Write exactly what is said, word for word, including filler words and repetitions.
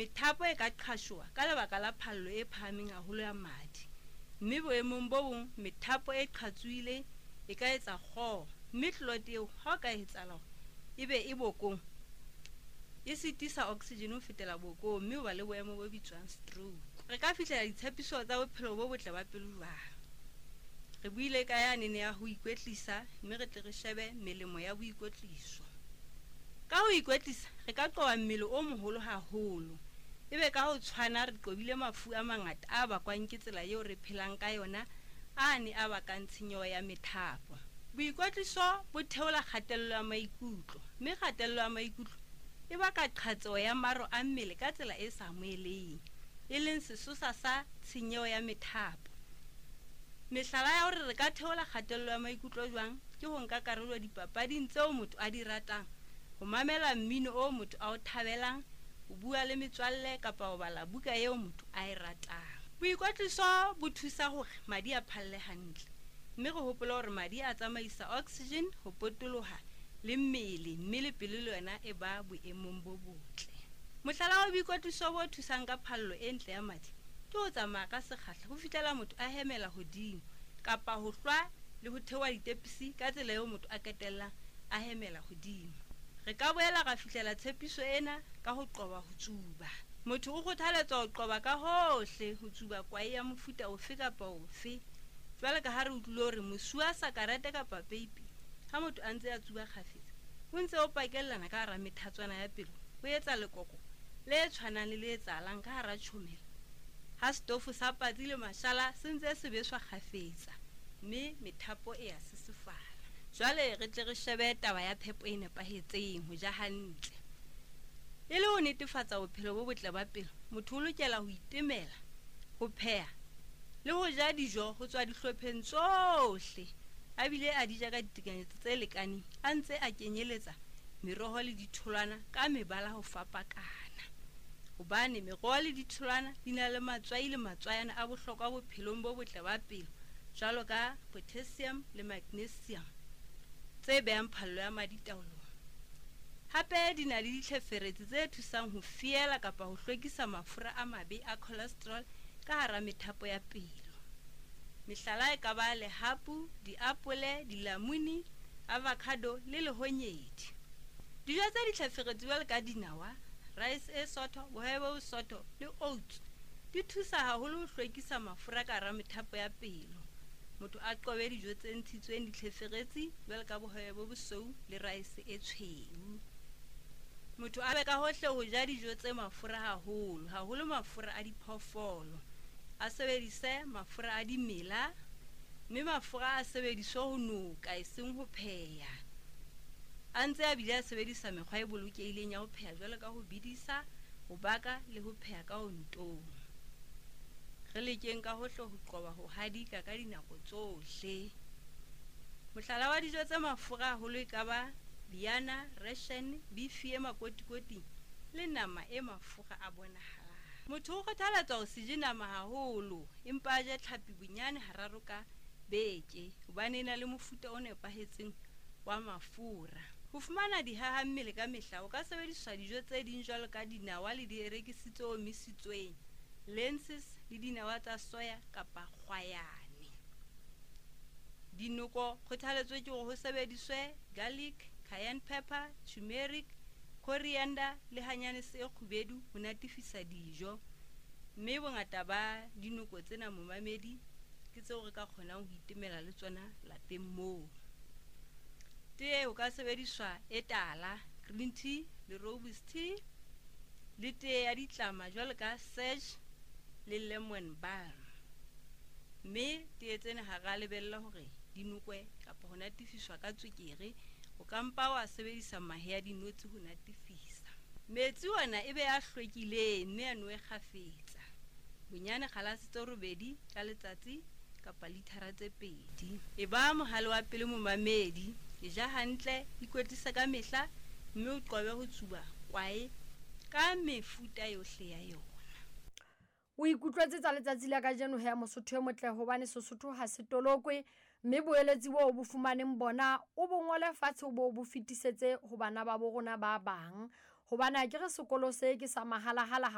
methapo e ka qhashwa ka lebaka la phallo e phahameng haholo ya madi. Mme boemong bo bong methapo e qhatsuile e ka etsa kgoho, mme clot eo ha o ka etsahala ebe e bokong e sitisa oxygen ho fetela bokong, mme o ba le boemo bo bitswang stroke. Re ka fihlela ditshepiso tsa bophelo bo botle ba pelo jwang. Re buile ka yane ya ho ikwetlisa, mme re tle re shebe melemo ya boikwetliso. Ka ho ikwetlisa re ka qoba mmele o moholo haholo, ebe ka ho tshwana re qobile mafu a mangata a bakwang ke tsela eo re phelang ka yona a ne a bakang tshenyo ya methapo. Boikwetliso bo theola kgatello ya maikutlo, mme kgatello ya maikutlo e baka qhatseho ya maro a mmele ka tsela e sa amoheleheng, e leng sesosa sa tshenyo ya methapo. Mehlala ya hore re ka theola kgatello ya maikutlo jwang ke ho nka karolo dipapading tseo motho a di ratang, ho mamela mmino o motho a o thabelang, ho bua le metswalle kapa ho bala buka eo motho a e ratang. Boikwetliso bo thusa hore madi a phalle hantle, mme re hopola hore madi a tsamaisa oxygen ho potoloha le mmele, mme le pelo le yona e ba boemong bo botle. Mohlala wa boikwetliso bo thusang ka phallo e ntle ya madi ke ho tsamaya ka sekgahla ho fihlela motho a hemela hodimo, kapa ho hlwa le ho theoha ditepisi ka tsela eo motho a qetellang a hemela hodimo. Re ka boela ra fihlela tshepiso ena ka ho qoba ho tsuba. Motho o kgothaletswa ho qoba ka hohle ho tsuba kwai ya mofuta ofe kapa ofe. Jwale ka ha re utlwile hore mosuwa sakarete kapa peipi, ha motho a ntse a tsuba kgafetsa, o ntse o pakellana ka hara methatswana ya pelo, o etsa lekoko le tshwanang le le etsahalang ka hara tjhomela ha stofo sa patsi le mashala se ntse se beswa kgafetsa, mme methapo e a sesefala. Jwale re tle re shebe taba ya phepo e nepahetseng, ho ja hantle. E le ho netefatsa bophelo bo botle ba pelo, motho o lokela ho itemela, ho pheha le ho ja dijo ho tswa dihlopheng tsohle, a bile a di ja ka ditekanyetso tse lekaneng, a ntse a kenyeletsa meroho le ditholwana ka mebala ho fapakana. Hobane meroho le ditholwana di na le matswai le matswayana a bohlokwa bophelong bo botle ba pelo, jwalo ka potassium le magnesium, tse behang phallo ya madi taolong. Hape di na le ditlheferetsi tse thusang ho fiela kapa ho hlwekisa mafura a mabe a cholesterol ka hara methapo ya pelo. Mehlala e ka ba lehapu, diapole, dilamuni, avocado le lehonyedi. Dijo tse ditlheferetsi jwalo ka dinawa, rice e soto, bohobe bo soto le oats di thusa haholo ho hlwekisa mafura ka hara methapo ya pelo. Motho a qobe dijo tse ntshitsweng ditlheferetsi jwalo ka bohobe bo bosou le rice e tshweu. Motho a be ka hohle ho ja dijo tse mafura haholo, haholo mafura a diphoofolo. A sebedise mafura a dimela, mme mafura a sebediswa ho noka e seng ho pheha. A ntse a bile a sebedisa mekgwa e bolokehileng ya ho pheha jwalo ka ho bidisa, ho baka le ho pheha ka ontong. Re lekeng ka hohle ho qoba ho hadika ka dinako tsohle. Mohlala wa dijo tse mafura haholo e ka ba biana, ration, beef e makotikoting le nama e mafura a bonahalang. Motho o kgothaletswa ho se je nama haholo, empa a je tlhapi bonyane hararo ka beke, hobane e na le mofuta o nepahetseng wa mafura. Ho fumana dihahammele ka mehla, o ka sebediswa dijo tse ding jwalo ka dinawa le dierekisi tse omisitsweng, lenses le dinawa tsa soya kapa kgwayane. Dinoko kgothaletswe ke hore ho sebediswe garlic, cayenne pepper, turmeric, coriander le hanyane se kgubedu ho natefisa dijo. Mme bongata ba dinoko tsena momamedi ke tseo re ka kgonang ho itemela le tsona lapeng moo. Tee o ka sebediswa e tala, green tea le rooibos tea, le tee ya ditlama jwalo ka sage le lemon balm. Mme tee tsena ha ra lebella hore dinokwe kapa ho natefiswa ka tswekere, o ka mpa wa sebedisa mahe a dinotshi ho natefisa. Metsi ona e be a hlwekileng mme a nowe kgafetsa, bonyane kgalase tse robedi ka letsatsi kapa lithara tse pedi. E ba mohale wa pele momamedi, e ja hantle, ikwetlisa ka mehla, mme o qobe ho tsuba kwae ka mefuta yohle ya yona. O ikutlwetse tsa letsatsi la ka jeno he Mosotho e motle, hobane Sesotho ha se tolokwe, mme boeletsi bo bo fumaneng bona o bongole fatshe o bo bo fetisetse ho bana ba bo rona ba bang, hobane a ke re sekolo se ke sa mahala hala.